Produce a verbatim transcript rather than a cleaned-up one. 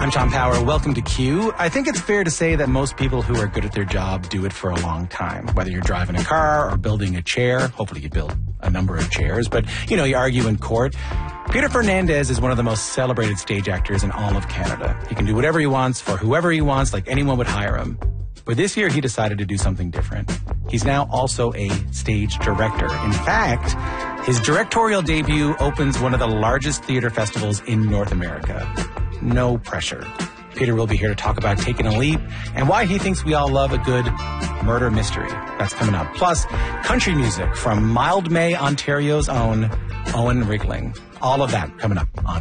I'm Tom Power. Welcome to Q. I think it's fair to say that most people who are good at their job do it for a long time. Whether you're driving a car or building a chair, hopefully you build a number of chairs, but, you know, you argue in court. Peter Fernandez is one of the most celebrated stage actors in all of Canada. He can do whatever he wants for whoever he wants, like anyone would hire him. But this year he decided to do something different. He's now also a stage director. In fact, his directorial debut opens one of the largest theater festivals in North America. No pressure. Peter will be here to talk about taking a leap and why he thinks we all love a good murder mystery. That's coming up. Plus, country music from Mildmay, Ontario's own Owen Rigling. All of that coming up on